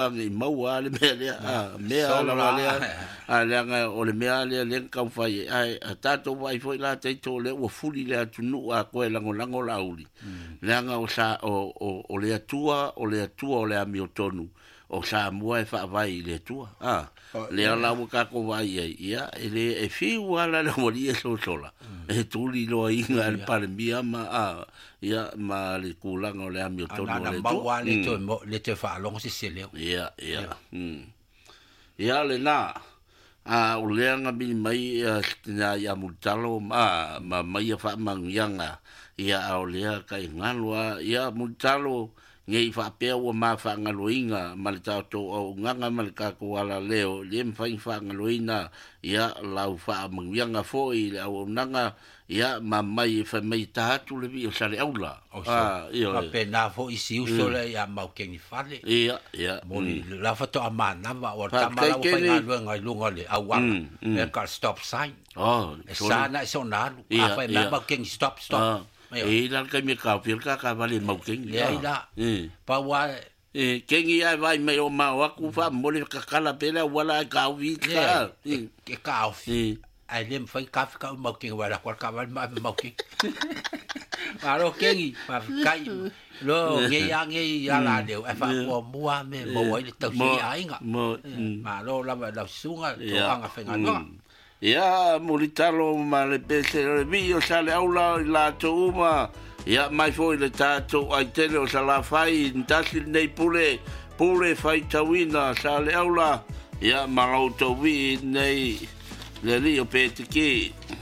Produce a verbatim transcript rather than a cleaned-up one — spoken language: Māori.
Ngi mau ale me le a me ala le a le nga o le me ale le ka fai ai tato vai foi la te to le o fuli le tunu a ko la ngola ngola uli le nga o sa o o le tua o le tua o le amiotonu o sa mua e fa vai le tua ah le ala mo ka ko vai ia ele e fi wala le mo li so sola e tuli lo inga al parmia ma a ia ma le kulanga o le amiotonu le tua le to le te fa long se se le ia ia mm ia le na a o le nga bi mai na ia mutalo ma ma mai fa mangianga ia o le ka ngalwa ia mutalo ngai fa pe o ma fa ngaloinga mal ta to o nganga mal ka ko ala leo le fa fa ngaloina ia lau fa mangianga foi o nanga ia ma mai fa mai ta tu le bi o sale aula ah ia pe na fo isi uso le ia mau ke ni fale ia ia mo la fa to amana va o ta mala o fa ngalo ngai lunga le awa e ka stop sign oh sana sona a fa na mau ke stop stop e la ka mi ka fil ka ka vale mau ke ia ila pa wa e kengi ai vai me o ma wa ku fa mo le ka kala pela wala ka vi ka ke ka fi ai lem fai ka ka mau ke wala kwa ka va ma mau ke aro kengi pa kai lo nge ya nge ya la de fa mo mua me mo ai le tau si ai nga ma lo la la sunga to anga fa nga ia molitalo ma le pese le bio sale aula la tuma ia mai foi le tato ai tele o sala fai ntasi nei pule pule fai tawina sale aula ia ma auto vi nei le rio petiki